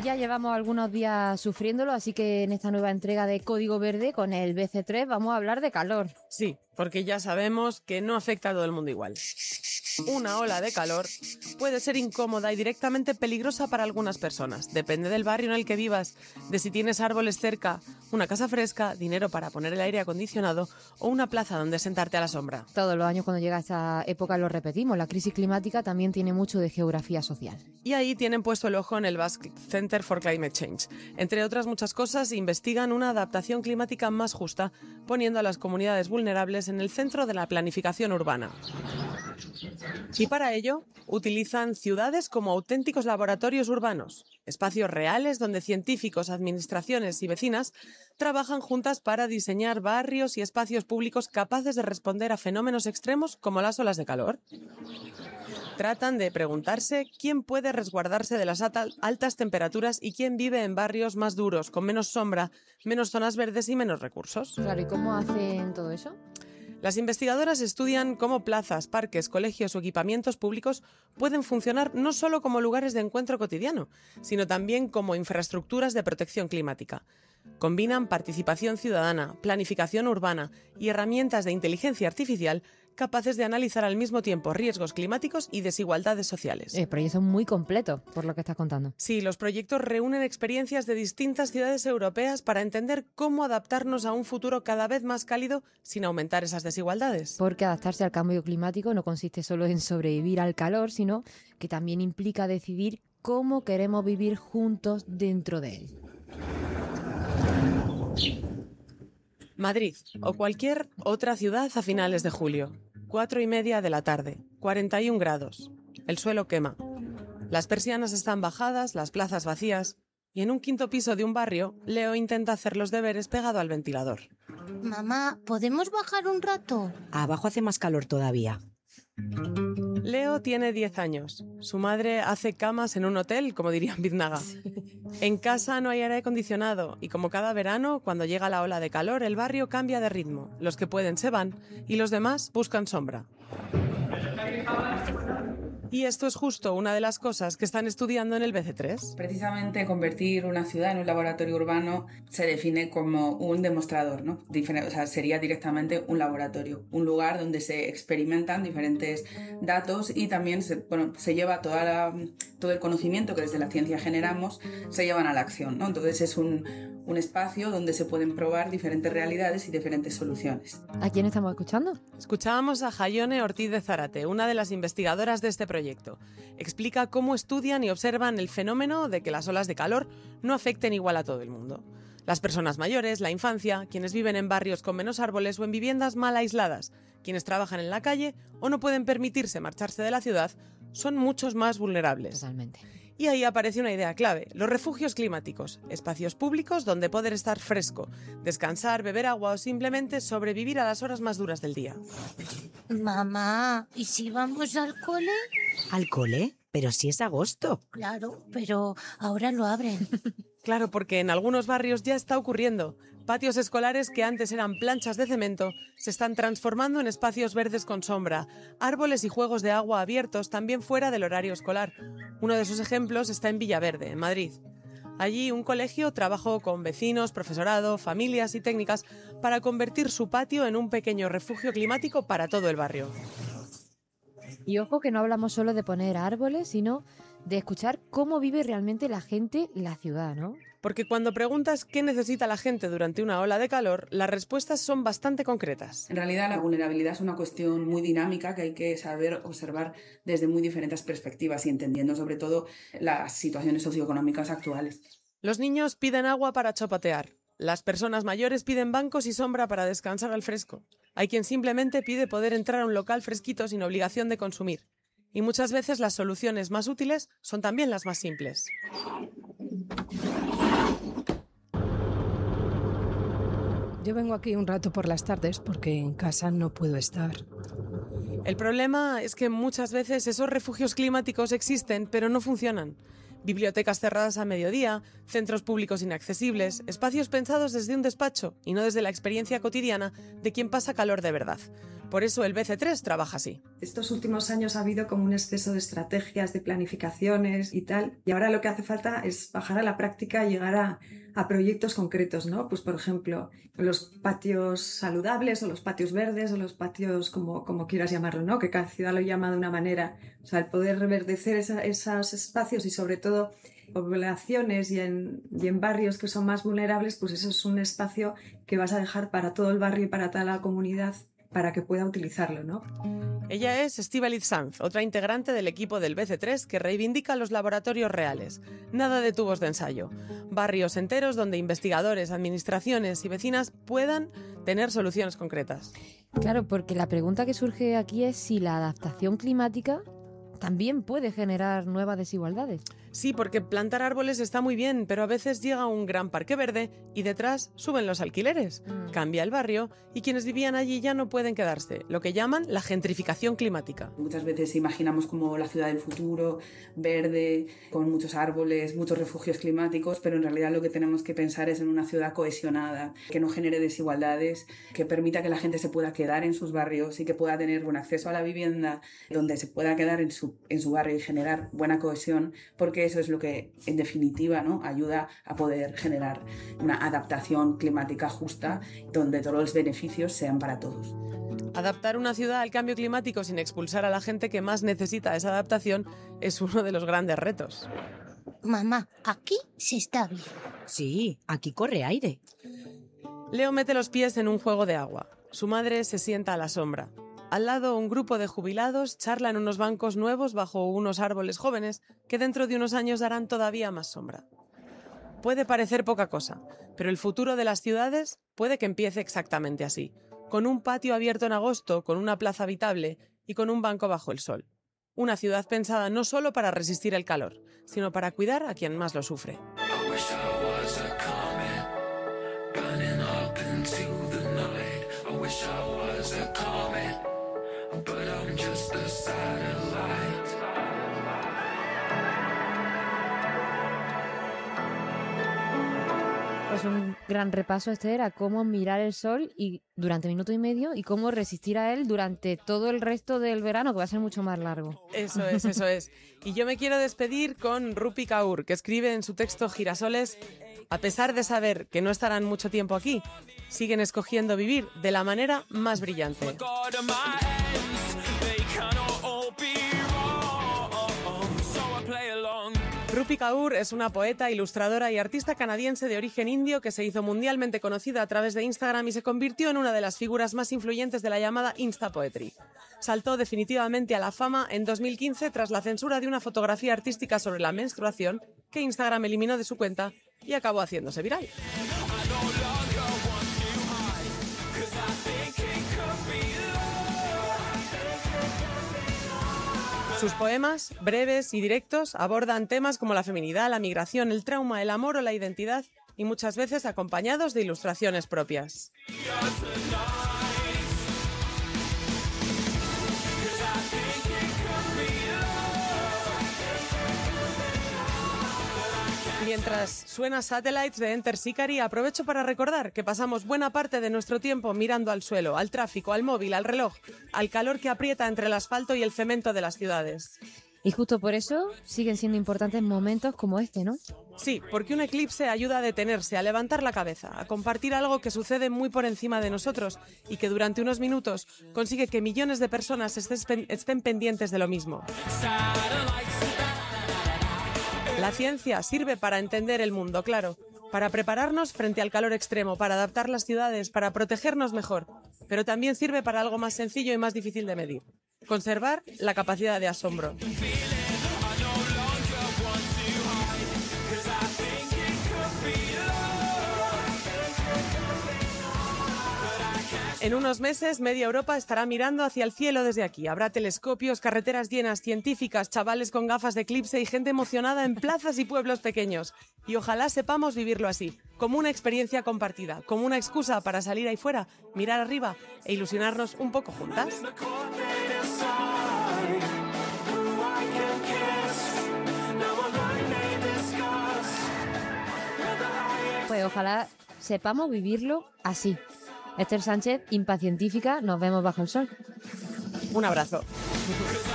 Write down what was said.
Ya llevamos algunos días sufriéndolo, así que en esta nueva entrega de Código Verde con el BC3 vamos a hablar de calor. Sí, porque ya sabemos que no afecta a todo el mundo igual. Una ola de calor puede ser incómoda y directamente peligrosa para algunas personas. Depende del barrio en el que vivas, de si tienes árboles cerca, una casa fresca, dinero para poner el aire acondicionado o una plaza donde sentarte a la sombra. Todos los años cuando llega esta época lo repetimos. La crisis climática también tiene mucho de geografía social. Y ahí tienen puesto el ojo en el Basque Center for Climate Change. Entre otras muchas cosas, investigan una adaptación climática más justa, poniendo a las comunidades vulnerables en el centro de la planificación urbana. Y para ello, utilizan ciudades como auténticos laboratorios urbanos, espacios reales donde científicos, administraciones y vecinas trabajan juntas para diseñar barrios y espacios públicos capaces de responder a fenómenos extremos como las olas de calor. Tratan de preguntarse quién puede resguardarse de las altas temperaturas y quién vive en barrios más duros, con menos sombra, menos zonas verdes y menos recursos. Claro, ¿y cómo hacen todo eso? Las investigadoras estudian cómo plazas, parques, colegios o equipamientos públicos pueden funcionar no solo como lugares de encuentro cotidiano, sino también como infraestructuras de protección climática. Combinan participación ciudadana, planificación urbana y herramientas de inteligencia artificial capaces de analizar al mismo tiempo riesgos climáticos y desigualdades sociales. Proyectos muy completos, por lo que estás contando. Sí, los proyectos reúnen experiencias de distintas ciudades europeas para entender cómo adaptarnos a un futuro cada vez más cálido sin aumentar esas desigualdades. Porque adaptarse al cambio climático no consiste solo en sobrevivir al calor, sino que también implica decidir cómo queremos vivir juntos dentro de él. Madrid o cualquier otra ciudad a finales de julio. 4:30 de la tarde, 41 grados. El suelo quema. Las persianas están bajadas, las plazas vacías. Y en un quinto piso de un barrio, Leo intenta hacer los deberes pegado al ventilador. Mamá, ¿podemos bajar un rato? Abajo hace más calor todavía. Leo tiene 10 años. Su madre hace camas en un hotel, como dirían Biznaga. En casa no hay aire acondicionado y como cada verano, cuando llega la ola de calor, el barrio cambia de ritmo. Los que pueden se van y los demás buscan sombra. Y esto es justo una de las cosas que están estudiando en el BC3. Precisamente convertir una ciudad en un laboratorio urbano se define como un demostrador, ¿no? Sería directamente un laboratorio, un lugar donde se experimentan diferentes datos y también se lleva todo el conocimiento que desde la ciencia generamos, se llevan a la acción, ¿no? Entonces es un espacio donde se pueden probar diferentes realidades y diferentes soluciones. ¿A quién estamos escuchando? Escuchábamos a Jaione Ortiz de Zárate, una de las investigadoras de este proyecto. Explica cómo estudian y observan el fenómeno de que las olas de calor no afecten igual a todo el mundo. Las personas mayores, la infancia, quienes viven en barrios con menos árboles o en viviendas mal aisladas, quienes trabajan en la calle o no pueden permitirse marcharse de la ciudad, son muchos más vulnerables. Totalmente. Y ahí aparece una idea clave, los refugios climáticos, espacios públicos donde poder estar fresco, descansar, beber agua o simplemente sobrevivir a las horas más duras del día. Mamá, ¿y si vamos al cole? ¿Al cole? Pero si es agosto. Claro, pero ahora lo abren. Claro, porque en algunos barrios ya está ocurriendo. Patios escolares que antes eran planchas de cemento se están transformando en espacios verdes con sombra, árboles y juegos de agua abiertos también fuera del horario escolar. Uno de esos ejemplos está en Villaverde, en Madrid. Allí un colegio trabajó con vecinos, profesorado, familias y técnicas para convertir su patio en un pequeño refugio climático para todo el barrio. Y ojo que no hablamos solo de poner árboles, sino de escuchar cómo vive realmente la gente en la ciudad, ¿no? Porque cuando preguntas qué necesita la gente durante una ola de calor, las respuestas son bastante concretas. En realidad la vulnerabilidad es una cuestión muy dinámica que hay que saber observar desde muy diferentes perspectivas y entendiendo sobre todo las situaciones socioeconómicas actuales. Los niños piden agua para chopatear. Las personas mayores piden bancos y sombra para descansar al fresco. Hay quien simplemente pide poder entrar a un local fresquito sin obligación de consumir. Y muchas veces las soluciones más útiles son también las más simples. Yo vengo aquí un rato por las tardes porque en casa no puedo estar. El problema es que muchas veces esos refugios climáticos existen, pero no funcionan. Bibliotecas cerradas a mediodía, centros públicos inaccesibles, espacios pensados desde un despacho y no desde la experiencia cotidiana de quien pasa calor de verdad. Por eso el BC3 trabaja así. Estos últimos años ha habido como un exceso de estrategias, de planificaciones y tal, y ahora lo que hace falta es bajar a la práctica y llegar a proyectos concretos, ¿no? Pues por ejemplo, los patios saludables o los patios verdes o los patios como quieras llamarlo, ¿no? Que cada ciudad lo llama de una manera. O sea, el poder reverdecer esos espacios y sobre todo poblaciones y en barrios que son más vulnerables, pues eso es un espacio que vas a dejar para todo el barrio y para toda la comunidad para que pueda utilizarlo, ¿no? Ella es Estíbaliz Sanz, otra integrante del equipo del BC3 que reivindica los laboratorios reales. Nada de tubos de ensayo. Barrios enteros donde investigadores, administraciones y vecinas puedan tener soluciones concretas. Claro, porque la pregunta que surge aquí es si la adaptación climática también puede generar nuevas desigualdades. Sí, porque plantar árboles está muy bien, pero a veces llega un gran parque verde y detrás suben los alquileres. Cambia el barrio y quienes vivían allí ya no pueden quedarse, lo que llaman la gentrificación climática. Muchas veces imaginamos como la ciudad del futuro, verde, con muchos árboles, muchos refugios climáticos, pero en realidad lo que tenemos que pensar es en una ciudad cohesionada, que no genere desigualdades, que permita que la gente se pueda quedar en sus barrios y que pueda tener buen acceso a la vivienda, donde se pueda quedar en su barrio y generar buena cohesión, porque eso es lo que, en definitiva, ¿no?, ayuda a poder generar una adaptación climática justa donde todos los beneficios sean para todos. Adaptar una ciudad al cambio climático sin expulsar a la gente que más necesita esa adaptación es uno de los grandes retos. Mamá, aquí se está bien. Sí, aquí corre aire. Leo mete los pies en un juego de agua. Su madre se sienta a la sombra. Al lado, un grupo de jubilados charla en unos bancos nuevos bajo unos árboles jóvenes que dentro de unos años darán todavía más sombra. Puede parecer poca cosa, pero el futuro de las ciudades puede que empiece exactamente así, con un patio abierto en agosto, con una plaza habitable y con un banco bajo el sol. Una ciudad pensada no solo para resistir el calor, sino para cuidar a quien más lo sufre. Pues un gran repaso, Esther, a cómo mirar el sol y durante minuto y medio y cómo resistir a él durante todo el resto del verano, que va a ser mucho más largo. Eso es, eso es. Y yo me quiero despedir con Rupi Kaur, que escribe en su texto Girasoles: a pesar de saber que no estarán mucho tiempo aquí, siguen escogiendo vivir de la manera más brillante. Rupi Kaur es una poeta, ilustradora y artista canadiense de origen indio que se hizo mundialmente conocida a través de Instagram y se convirtió en una de las figuras más influyentes de la llamada Insta Poetry. Saltó definitivamente a la fama en 2015 tras la censura de una fotografía artística sobre la menstruación que Instagram eliminó de su cuenta y acabó haciéndose viral. Sus poemas, breves y directos, abordan temas como la feminidad, la migración, el trauma, el amor o la identidad, y muchas veces acompañados de ilustraciones propias. Mientras suena Satellites de Enter Shikari, aprovecho para recordar que pasamos buena parte de nuestro tiempo mirando al suelo, al tráfico, al móvil, al reloj, al calor que aprieta entre el asfalto y el cemento de las ciudades. Y justo por eso siguen siendo importantes momentos como este, ¿no? Sí, porque un eclipse ayuda a detenerse, a levantar la cabeza, a compartir algo que sucede muy por encima de nosotros y que durante unos minutos consigue que millones de personas estén pendientes de lo mismo. La ciencia sirve para entender el mundo, claro, para prepararnos frente al calor extremo, para adaptar las ciudades, para protegernos mejor, pero también sirve para algo más sencillo y más difícil de medir: conservar la capacidad de asombro. En unos meses, media Europa estará mirando hacia el cielo desde aquí. Habrá telescopios, carreteras llenas, científicas, chavales con gafas de eclipse y gente emocionada en plazas y pueblos pequeños. Y ojalá sepamos vivirlo así, como una experiencia compartida, como una excusa para salir ahí fuera, mirar arriba e ilusionarnos un poco juntas. pues ojalá sepamos vivirlo así. Esther Sánchez, impacientífica, nos vemos bajo el sol. Un abrazo.